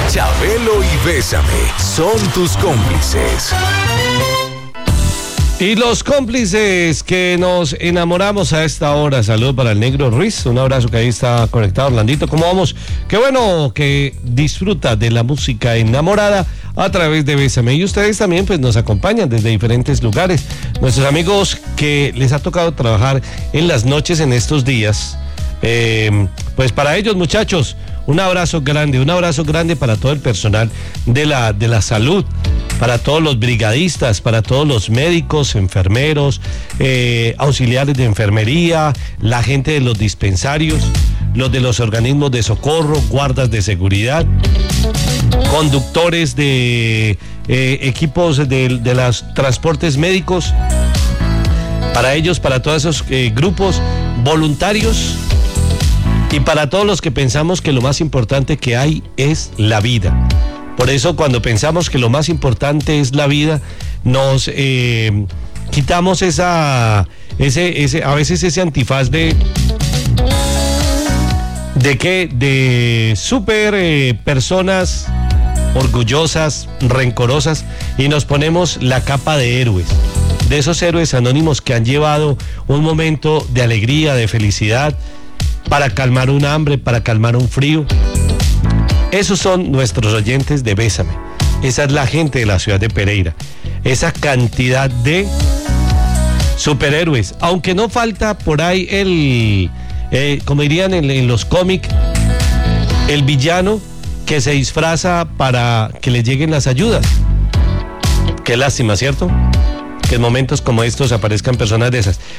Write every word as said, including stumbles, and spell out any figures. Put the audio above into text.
Chabelo y Bésame son tus cómplices. Y los cómplices que nos enamoramos a esta hora. Saludos para el Negro Ruiz. Un abrazo, que ahí está conectado. Orlandito, ¿cómo vamos? Qué bueno que disfruta de la música enamorada a través de Bésame. Y ustedes también pues nos acompañan desde diferentes lugares. Nuestros amigos que les ha tocado trabajar en las noches en estos días. Eh, pues para ellos, muchachos, un abrazo grande, un abrazo grande para todo el personal de la, de la salud, para todos los brigadistas, para todos los médicos, enfermeros, eh, auxiliares de enfermería, la gente de los dispensarios, los de los organismos de socorro, guardas de seguridad, conductores de eh, equipos de, de los transportes médicos, para ellos, para todos esos eh, grupos voluntarios. Y para todos los que pensamos que lo más importante que hay es la vida. Por eso cuando pensamos que lo más importante es la vida, nos eh, quitamos esa, ese, ese, a veces ese antifaz de, de qué, de súper eh, personas orgullosas, rencorosas, y nos ponemos la capa de héroes, de esos héroes anónimos que han llevado un momento de alegría, de felicidad, para calmar un hambre, para calmar un frío. Esos son nuestros oyentes de Bésame. Esa es la gente de la ciudad de Pereira. Esa cantidad de superhéroes. Aunque no falta por ahí el, eh, como dirían en, en los cómics, el villano que se disfraza para que le lleguen las ayudas. Qué lástima, ¿cierto? Que en momentos como estos aparezcan personas de esas.